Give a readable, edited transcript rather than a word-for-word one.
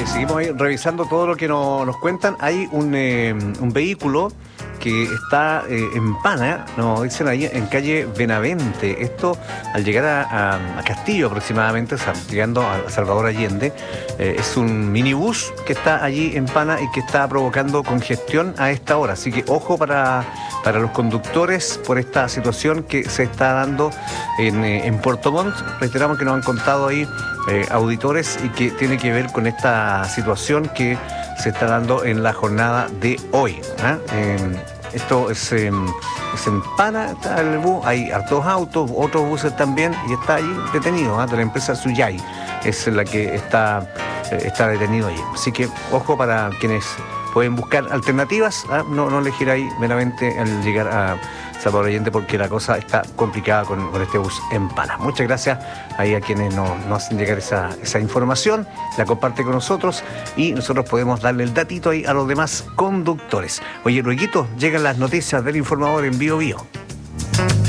seguimos ahí revisando todo lo que nos cuentan. Hay un vehículo que está en Pana, nos dicen ahí en calle Benavente. Esto al llegar a Castillo aproximadamente, llegando a Salvador Allende, es un minibús que está allí en Pana y que está provocando congestión a esta hora. Así que ojo para los conductores por esta situación que se está dando en Puerto Montt. Reiteramos que nos han contado ahí auditores y que tiene que ver con esta situación que se está dando en la jornada de hoy. Esto es en Pana, está el bus, hay hartos autos, otros buses también, y está allí detenido, de la empresa Suyai, es la que está detenido allí. Así que ojo para quienes pueden buscar alternativas, no elegir ahí meramente al llegar a Salvador Allende, porque la cosa está complicada con este bus en Pana. Muchas gracias ahí a quienes nos hacen llegar esa información, la comparte con nosotros y nosotros podemos darle el datito ahí a los demás conductores. Oye, lueguito, llegan las noticias del informador en Bio Bio.